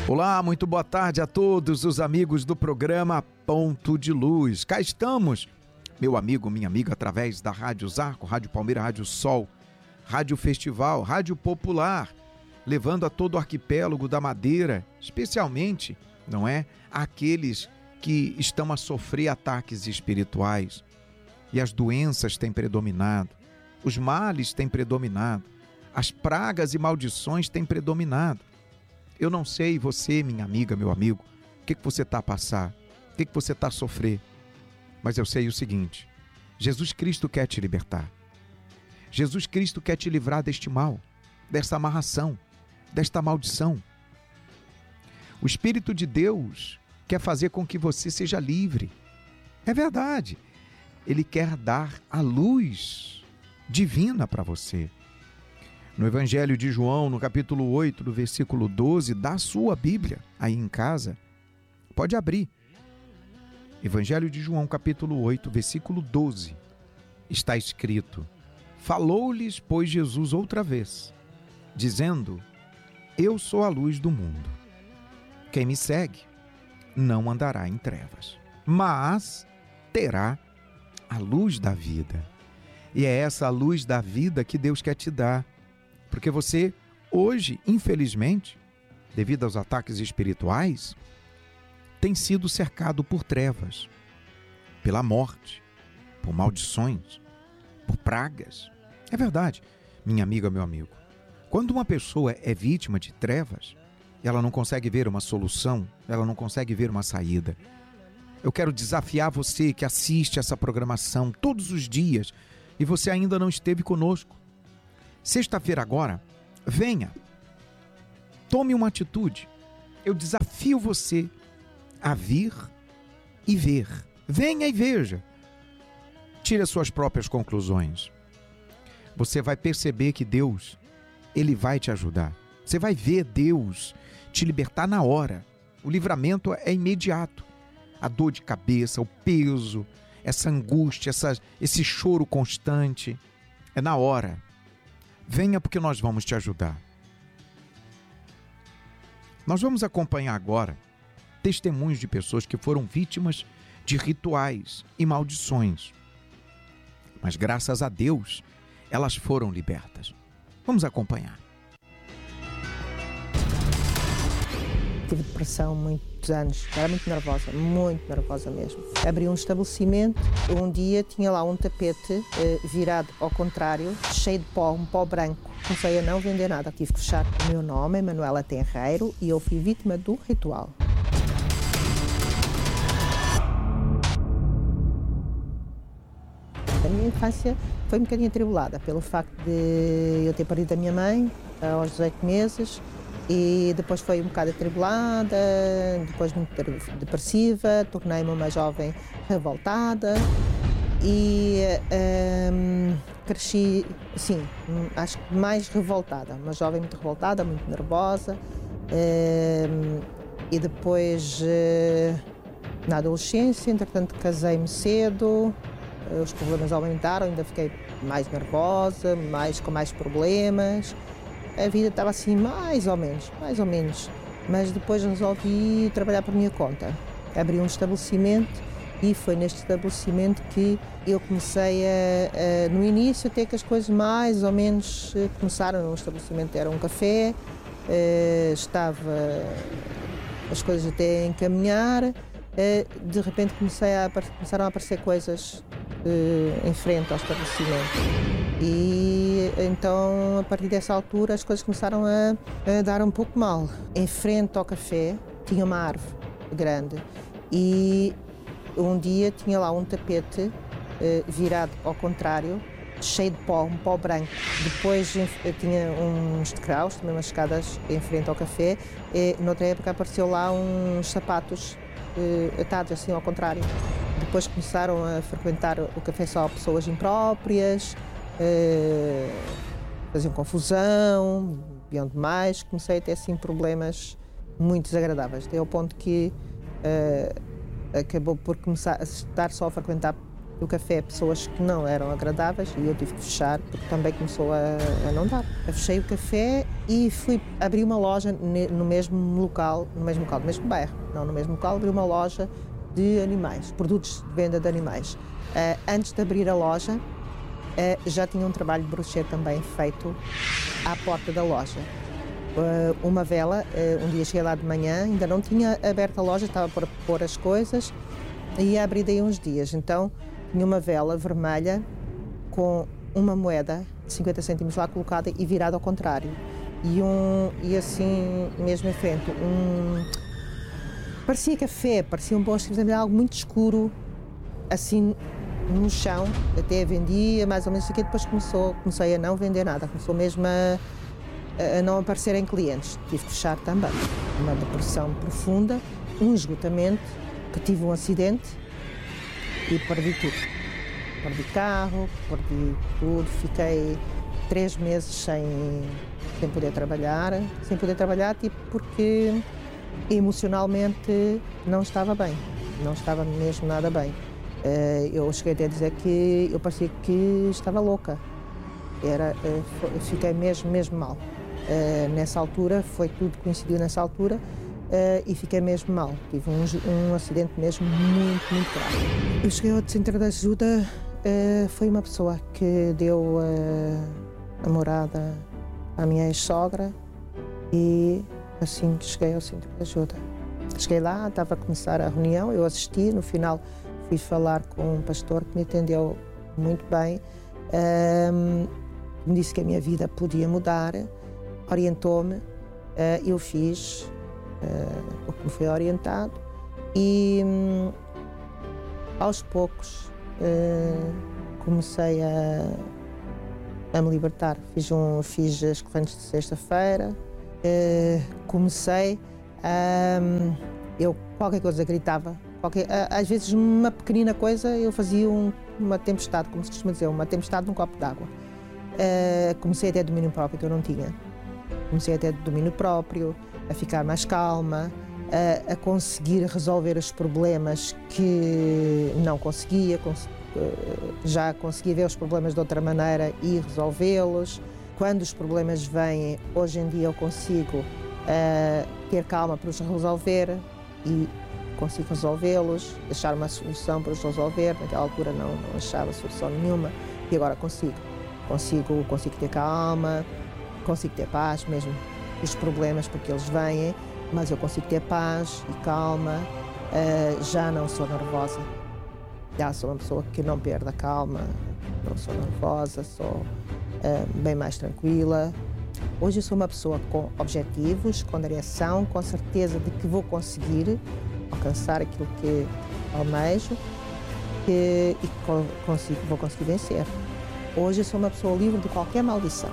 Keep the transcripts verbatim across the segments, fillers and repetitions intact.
Olá, muito boa tarde a todos os amigos do programa Ponto de Luz. Cá estamos, meu amigo, minha amiga, através da Rádio Zarco, Rádio Palmeira, Rádio Sol, Rádio Festival, Rádio Popular, levando a todo o arquipélago da Madeira, especialmente, não é, aqueles que estão a sofrer ataques espirituais. E as doenças têm predominado, os males têm predominado, as pragas e maldições têm predominado. Eu não sei, você, minha amiga, meu amigo, o que, que você está a passar, o que, que você está a sofrer, mas eu sei o seguinte: Jesus Cristo quer te libertar. Jesus Cristo quer te livrar deste mal, desta amarração, desta maldição. O Espírito de Deus quer fazer com que você seja livre. É verdade. Ele quer dar a luz divina para você. No Evangelho de João, no capítulo oito, do versículo doze, da sua Bíblia, aí em casa, pode abrir. Evangelho de João, capítulo oito, versículo doze, está escrito: falou-lhes, pois, Jesus outra vez, dizendo: eu sou a luz do mundo. Quem me segue não andará em trevas, mas terá a luz da vida. E é essa a luz da vida que Deus quer te dar. Porque você, hoje, infelizmente, devido aos ataques espirituais, tem sido cercado por trevas, pela morte, por maldições, por pragas. É verdade, minha amiga, meu amigo. Quando uma pessoa é vítima de trevas, ela não consegue ver uma solução, ela não consegue ver uma saída. Eu quero desafiar você que assiste essa programação todos os dias e você ainda não esteve conosco. Sexta-feira agora, venha, tome uma atitude. Eu desafio você a vir e ver. Venha e veja. Tire as suas próprias conclusões. Você vai perceber que Deus, Ele vai te ajudar. Você vai ver Deus te libertar na hora. O livramento é imediato. A dor de cabeça, o peso, essa angústia, essa, esse choro constante, é na hora. Venha, porque nós vamos te ajudar. Nós vamos acompanhar agora testemunhos de pessoas que foram vítimas de rituais e maldições. Mas graças a Deus, elas foram libertas. Vamos acompanhar. Tive depressão muitos anos, era muito nervosa, muito nervosa mesmo. Abri um estabelecimento, um dia tinha lá um tapete eh, virado ao contrário, cheio de pó, um pó branco. Comecei a não vender nada, tive que fechar. O meu nome é Manuela Tenreiro e eu fui vítima do ritual. A minha infância foi um bocadinho atribulada pelo facto de eu ter perdido a minha mãe aos dezoito meses. E depois foi um bocado atribulada, depois muito depressiva, tornei-me uma jovem revoltada e um, cresci, sim, acho que mais revoltada, uma jovem muito revoltada, muito nervosa um, e depois na adolescência, entretanto casei-me cedo, os problemas aumentaram, ainda fiquei mais nervosa, mais, com mais problemas. A vida estava assim mais ou menos, mais ou menos, mas depois resolvi trabalhar por minha conta. Abri um estabelecimento e foi neste estabelecimento que eu comecei a, a no início até que as coisas mais ou menos começaram. O estabelecimento era um café, estava as coisas até a encaminhar, de repente comecei a, começaram a aparecer coisas em frente ao estabelecimento. E então, a partir dessa altura, as coisas começaram a, a dar um pouco mal. Em frente ao café tinha uma árvore grande e um dia tinha lá um tapete eh, virado ao contrário, cheio de pó, um pó branco. Depois tinha uns degraus, também umas escadas em frente ao café. E, noutra época apareceu lá uns sapatos eh, atados assim ao contrário. Depois começaram a frequentar o café só pessoas impróprias. Uh, faziam confusão, bebiam demais, comecei a ter assim problemas muito desagradáveis, até ao ponto que uh, acabou por começar a estar só a frequentar o café a pessoas que não eram agradáveis e eu tive que fechar porque também começou a, a não dar. Eu fechei o café e fui abrir uma loja no mesmo local, no mesmo local, no mesmo bairro, não no mesmo local, abri uma loja de animais, produtos de venda de animais. Uh, antes de abrir a loja, uh, já tinha um trabalho de brochê também feito à porta da loja. Uh, uma vela, uh, um dia cheguei lá de manhã, ainda não tinha aberto a loja, estava a pôr as coisas e ia abrir daí uns dias, então tinha uma vela vermelha com uma moeda de cinquenta cêntimos lá colocada e virada ao contrário. E, um, e assim, mesmo em frente, um... parecia café, parecia um bosque, algo muito escuro, assim no chão. Até vendia mais ou menos aqui, depois começou, comecei a não vender nada, começou mesmo a, a não aparecerem clientes. Tive que fechar também. Uma depressão profunda, um esgotamento, que tive um acidente e perdi tudo. Perdi carro, perdi tudo, fiquei três meses sem, sem poder trabalhar, sem poder trabalhar, tipo, porque emocionalmente não estava bem, não estava mesmo nada bem. Eu cheguei até a dizer que eu parecia que estava louca, Era, fiquei mesmo, mesmo mal. Nessa altura, foi tudo coincidiu nessa altura, Uh, e fiquei mesmo mal. Tive um, um acidente mesmo muito, muito grave. Eu cheguei ao centro de ajuda, uh, foi uma pessoa que deu uh, a morada à minha ex-sogra e assim que cheguei ao centro de ajuda. Cheguei lá, estava a começar a reunião, eu assisti, no final fui falar com um pastor que me atendeu muito bem, uh, me disse que a minha vida podia mudar, orientou-me, uh, eu fiz Uh, o que me foi orientado e um, aos poucos uh, comecei a, a me libertar. Fiz, um, fiz as correntes de sexta-feira, uh, comecei a... Um, eu qualquer coisa gritava, qualquer, uh, às vezes uma pequenina coisa eu fazia um, uma tempestade, como se costuma dizer, uma tempestade num copo d'água. Uh, comecei a ter domínio próprio que eu não tinha. Comecei a ter domínio próprio, a ficar mais calma, a, a conseguir resolver os problemas que não conseguia, cons, já conseguia ver os problemas de outra maneira e resolvê-los. Quando os problemas vêm, hoje em dia eu consigo uh, ter calma para os resolver e consigo resolvê-los, achar uma solução para os resolver. Naquela altura não, não achava solução nenhuma e agora consigo. Consigo, consigo ter calma, consigo ter paz mesmo. Os problemas porque eles vêm, mas eu consigo ter paz e calma, uh, já não sou nervosa, já sou uma pessoa que não perde a calma, não sou nervosa, sou uh, bem mais tranquila. Hoje eu sou uma pessoa com objetivos, com direção, com certeza de que vou conseguir alcançar aquilo que almejo que, e que consigo, vou conseguir vencer. Hoje eu sou uma pessoa livre de qualquer maldição.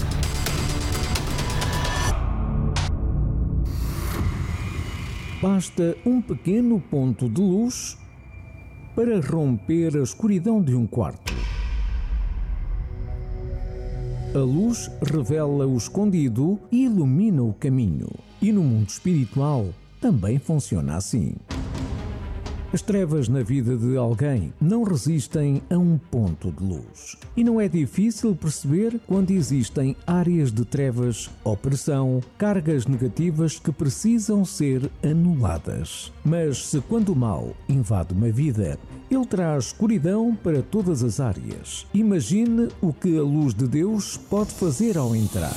Basta um pequeno ponto de luz para romper a escuridão de um quarto. A luz revela o escondido e ilumina o caminho. E no mundo espiritual também funciona assim. As trevas na vida de alguém não resistem a um ponto de luz. E não é difícil perceber quando existem áreas de trevas, opressão, cargas negativas que precisam ser anuladas. Mas se quando o mal invade uma vida, ele traz escuridão para todas as áreas. Imagine o que a luz de Deus pode fazer ao entrar.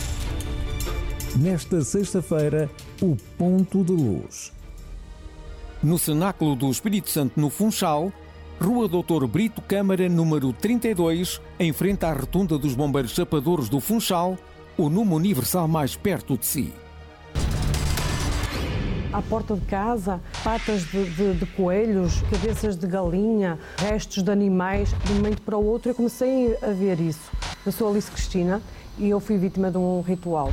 Nesta sexta-feira, o ponto de luz. No Cenáculo do Espírito Santo, no Funchal, Rua doutor Brito Câmara, número trinta e dois, em frente à Rotunda dos Bombeiros Chapadores do Funchal, o número universal mais perto de si. À porta de casa, patas de, de, de coelhos, cabeças de galinha, restos de animais. De um momento para o outro eu comecei a ver isso. Eu sou Alice Cristina e eu fui vítima de um ritual.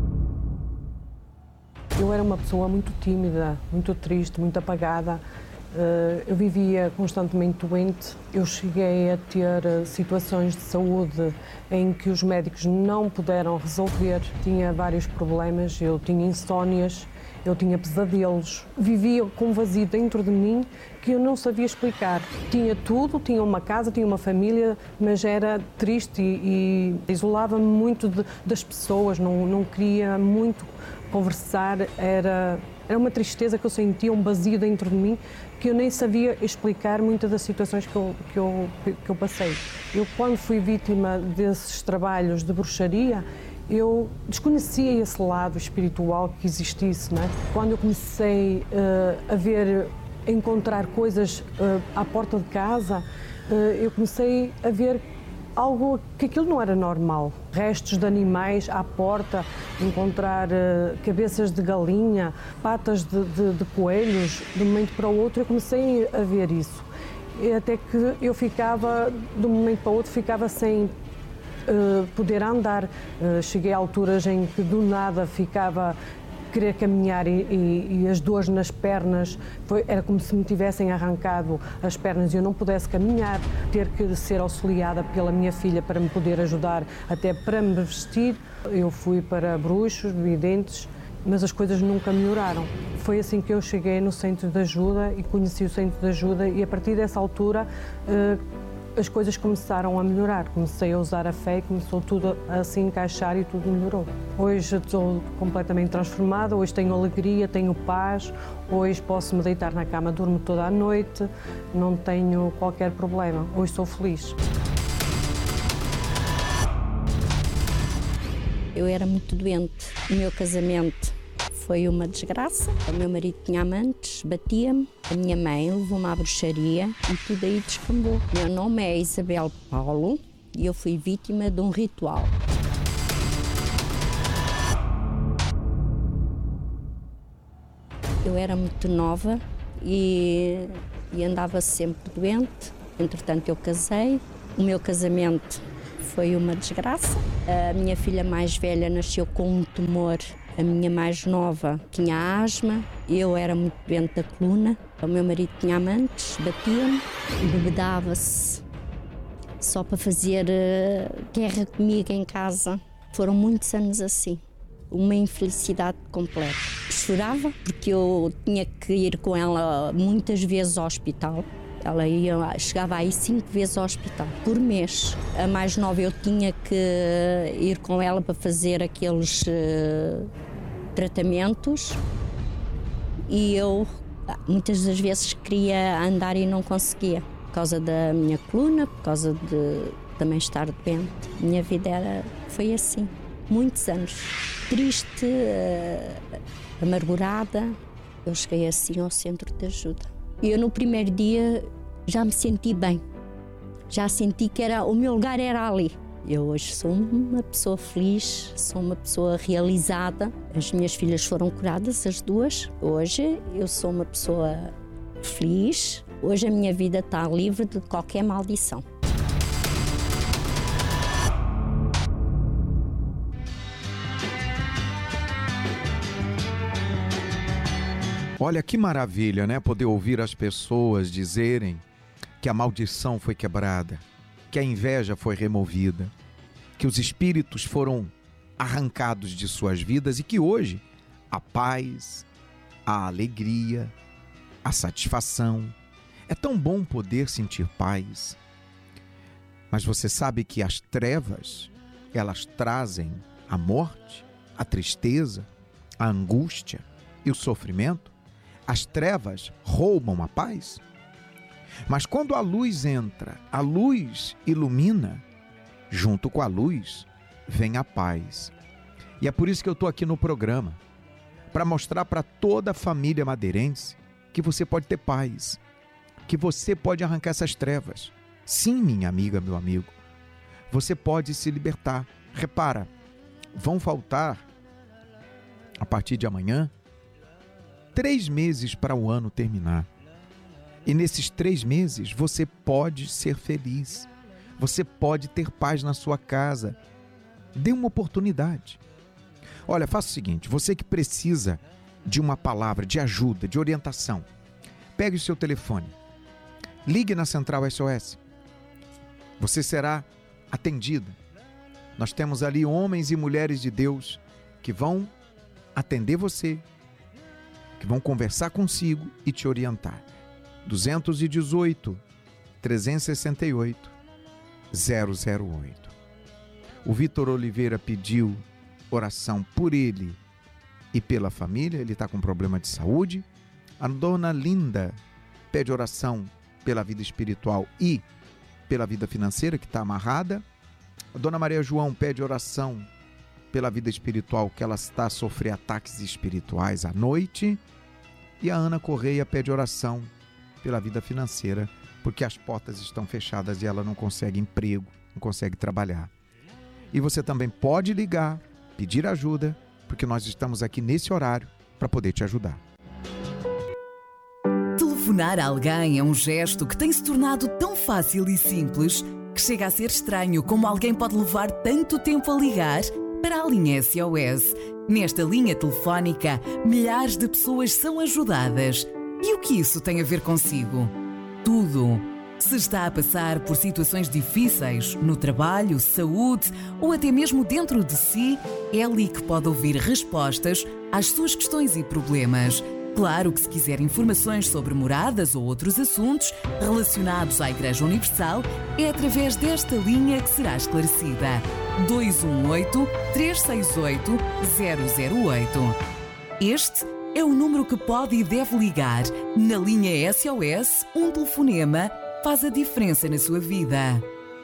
Eu era uma pessoa muito tímida, muito triste, muito apagada Eu vivia constantemente doente, eu cheguei a ter situações de saúde em que os médicos não puderam resolver, tinha vários problemas, eu tinha insónias, eu tinha pesadelos, vivia com um vazio dentro de mim que eu não sabia explicar. Tinha tudo, tinha uma casa, tinha uma família, mas era triste e, e isolava-me muito de, das pessoas, não, não queria muito conversar, era, era uma tristeza que eu sentia, um vazio dentro de mim que eu nem sabia explicar muitas das situações que eu, que eu, que eu passei. Eu, quando fui vítima desses trabalhos de bruxaria, eu desconhecia esse lado espiritual que existisse, não é? Quando eu comecei uh, a ver, a encontrar coisas uh, à porta de casa, uh, eu comecei a ver algo que aquilo não era normal. Restos de animais à porta, encontrar uh, cabeças de galinha, patas de, de, de coelhos, de um momento para o outro eu comecei a ver isso. E até que eu ficava, de um momento para o outro, ficava sem Uh, poder andar. Uh, cheguei a alturas em que do nada ficava querer caminhar e, e, e as dores nas pernas, foi, era como se me tivessem arrancado as pernas e eu não pudesse caminhar, ter que ser auxiliada pela minha filha para me poder ajudar, até para me vestir. Eu fui para bruxos, videntes, mas as coisas nunca melhoraram. Foi assim que eu cheguei no centro de ajuda e conheci o centro de ajuda e a partir dessa altura uh, as coisas começaram a melhorar, comecei a usar a fé e começou tudo a se encaixar e tudo melhorou. Hoje estou completamente transformada, hoje tenho alegria, tenho paz, hoje posso me deitar na cama, durmo toda a noite, não tenho qualquer problema, hoje sou feliz. Eu era muito doente, o meu casamento foi uma desgraça, o meu marido tinha amantes, batia-me, a minha mãe levou-me à bruxaria e tudo aí descambou. Meu nome é Isabel Paulo e eu fui vítima de um ritual. Eu era muito nova e, e andava sempre doente, entretanto eu casei, o meu casamento foi uma desgraça, a minha filha mais velha nasceu com um tumor. A minha mais nova tinha asma, eu era muito doente da coluna, o meu marido tinha amantes, batia-me, bebedava-se só para fazer uh, guerra comigo em casa. Foram muitos anos assim, uma infelicidade completa. Chorava porque eu tinha que ir com ela muitas vezes ao hospital. Ela ia, chegava aí cinco vezes ao hospital por mês. A mais nova eu tinha que ir com ela para fazer aqueles uh, tratamentos e eu muitas das vezes queria andar e não conseguia por causa da minha coluna, por causa de também estar doente. Minha vida era, foi assim, muitos anos. Triste, uh, amargurada. Eu cheguei assim ao centro de ajuda. Eu no primeiro dia já me senti bem, já senti que era, o meu lugar era ali. Eu hoje sou uma pessoa feliz, sou uma pessoa realizada. As minhas filhas foram curadas, as duas. Hoje eu sou uma pessoa feliz. Hoje a minha vida está livre de qualquer maldição. Olha que maravilha, né? Poder ouvir as pessoas dizerem que a maldição foi quebrada, que a inveja foi removida, que os espíritos foram arrancados de suas vidas e que hoje a paz, a alegria, a satisfação. É tão bom poder sentir paz. Mas você sabe que as trevas, elas trazem a morte, a tristeza, a angústia e o sofrimento? As trevas roubam a paz? Mas quando a luz entra, a luz ilumina, junto com a luz vem a paz. E é por isso que eu estou aqui no programa, para mostrar para toda a família madeirense que você pode ter paz, que você pode arrancar essas trevas. Sim, minha amiga, meu amigo, você pode se libertar. Repara, vão faltar, a partir de amanhã, três meses para o ano terminar. E nesses três meses você pode ser feliz. Você pode ter paz na sua casa. Dê uma oportunidade. Olha, faça o seguinte, você que precisa de uma palavra de ajuda, de orientação, pegue o seu telefone, ligue na Central S O S. Você será atendida. Nós temos ali homens e mulheres de Deus que vão atender você, que vão conversar consigo e te orientar. dois um oito, três seis oito, zero zero oito. O Vitor Oliveira pediu oração por ele e pela família, ele está com problema de saúde. A dona Linda pede oração pela vida espiritual e pela vida financeira, que está amarrada. A dona Maria João pede oração pela vida espiritual, que ela está a sofrer ataques espirituais à noite. E a Ana Correia pede oração pela vida financeira, porque as portas estão fechadas e ela não consegue emprego, não consegue trabalhar. E você também pode ligar, pedir ajuda, porque nós estamos aqui nesse horário para poder te ajudar. Telefonar a alguém é um gesto que tem se tornado tão fácil e simples que chega a ser estranho como alguém pode levar tanto tempo a ligar para a linha S O S. Nesta linha telefónica, milhares de pessoas são ajudadas. E o que isso tem a ver consigo? Tudo. Se está a passar por situações difíceis, no trabalho, saúde ou até mesmo dentro de si, é ali que pode ouvir respostas às suas questões e problemas. Claro que se quiser informações sobre moradas ou outros assuntos relacionados à Igreja Universal, é através desta linha que será esclarecida. dois um oito, três seis oito, zero zero oito. Este é o número que pode e deve ligar. Na linha S O S, um telefonema faz a diferença na sua vida.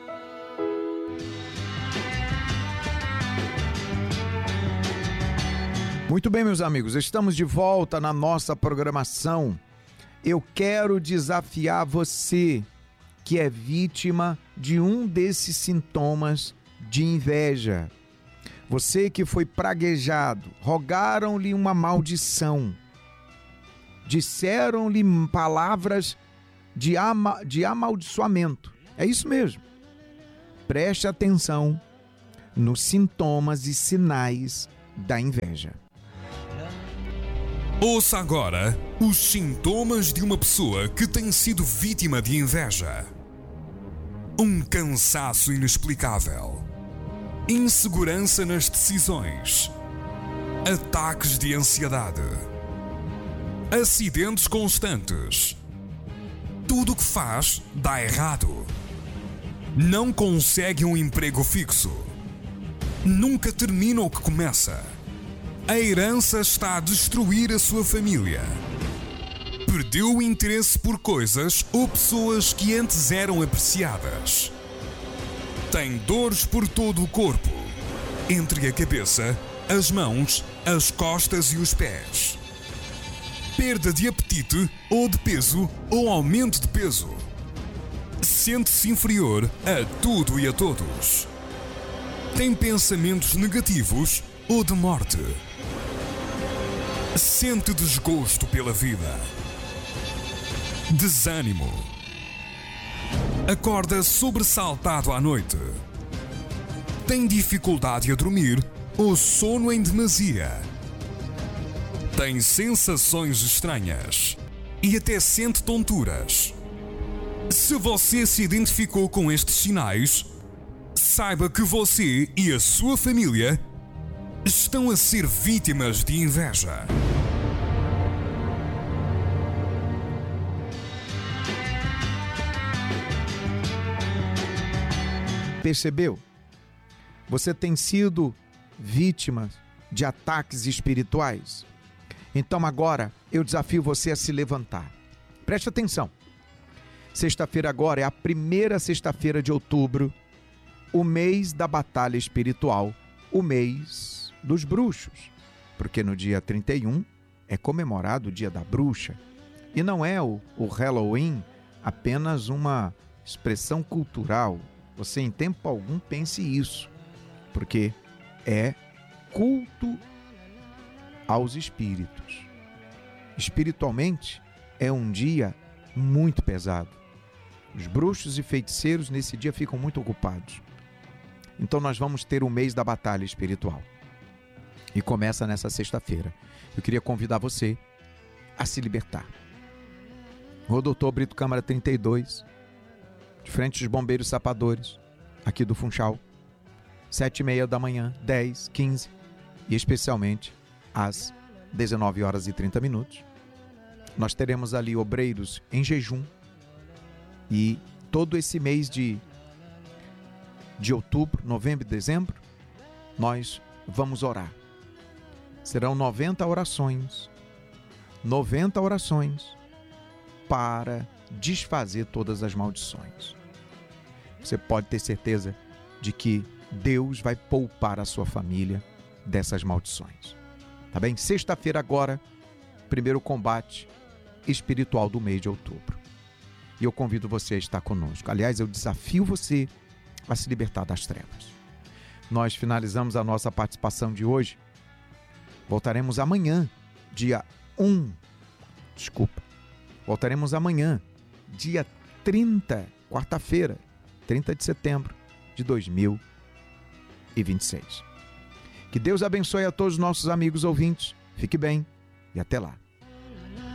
Muito bem, meus amigos, estamos de volta na nossa programação. Eu quero desafiar você que é vítima de um desses sintomas de inveja. Você que foi praguejado, rogaram-lhe uma maldição, disseram-lhe palavras de, ama, de amaldiçoamento. É isso mesmo. Preste atenção nos sintomas e sinais da inveja. Ouça agora os sintomas de uma pessoa que tem sido vítima de inveja. Um cansaço inexplicável, insegurança nas decisões, ataques de ansiedade, acidentes constantes. Tudo o que faz dá errado. Não consegue um emprego fixo. Nunca termina o que começa. A herança está a destruir a sua família. Perdeu o interesse por coisas ou pessoas que antes eram apreciadas. Tem dores por todo o corpo, entre a cabeça, as mãos, as costas e os pés. Perda de apetite ou de peso ou aumento de peso. Sente-se inferior a tudo e a todos. Tem pensamentos negativos ou de morte. Sente desgosto pela vida. Desânimo. Acorda sobressaltado à noite. Tem dificuldade a dormir ou sono em demasia. Tem sensações estranhas e até sente tonturas. Se você se identificou com estes sinais, saiba que você e a sua família estão a ser vítimas de inveja. Percebeu? Você tem sido vítima de ataques espirituais? Então agora eu desafio você a se levantar. Preste atenção. Sexta-feira agora é a primeira sexta-feira de outubro, o mês da batalha espiritual, o mês dos bruxos, porque no dia trinta e um é comemorado o dia da bruxa. E não é o, o Halloween apenas uma expressão cultural. Você em tempo algum pense isso, porque é culto aos espíritos. Espiritualmente é um dia muito pesado. Os bruxos e feiticeiros nesse dia ficam muito ocupados. Então nós vamos ter o mês da batalha espiritual. E começa nessa sexta-feira. Eu queria convidar você a se libertar. Rua Doutor Brito Câmara trinta e dois, de frente dos Bombeiros Sapadores, aqui do Funchal, sete e meia da manhã, dez, quinze e especialmente às dezenove horas e trinta minutos. Nós teremos ali obreiros em jejum e todo esse mês de, de outubro, novembro e dezembro, nós vamos orar. Serão noventa orações, noventa orações para desfazer todas as maldições. Você pode ter certeza de que Deus vai poupar a sua família dessas maldições. Tá bem? Sexta-feira agora, primeiro combate espiritual do mês de outubro. E eu convido você a estar conosco. Aliás, eu desafio você a se libertar das trevas. Nós finalizamos a nossa participação de hoje. Voltaremos amanhã, dia um. Desculpa. Voltaremos amanhã, dia trinta, quarta-feira, trinta de setembro de dois mil e vinte e seis. Que Deus abençoe a todos os nossos amigos ouvintes. Fique bem e até lá.